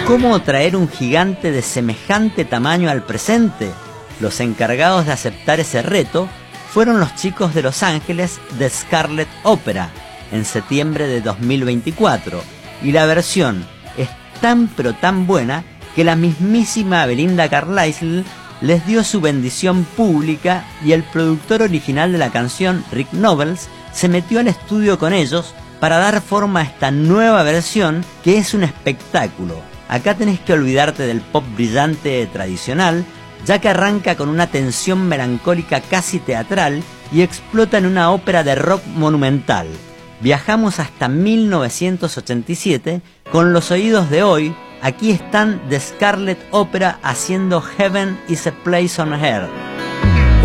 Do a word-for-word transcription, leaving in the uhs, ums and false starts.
¿Cómo traer un gigante de semejante tamaño al presente? Los encargados de aceptar ese reto fueron los chicos de Los Ángeles de Scarlet Opera en septiembre de dos mil veinticuatro, y la versión es tan pero tan buena que la mismísima Belinda Carlisle les dio su bendición pública, y el productor original de la canción, Rick Nobels, se metió al estudio con ellos para dar forma a esta nueva versión que es un espectáculo. Acá tenés que olvidarte del pop brillante tradicional, ya que arranca con una tensión melancólica casi teatral y explota en una ópera de rock monumental. Viajamos hasta mil novecientos ochenta y siete con los oídos de hoy. Aquí están The Scarlet Opera haciendo Heaven is a Place on Earth.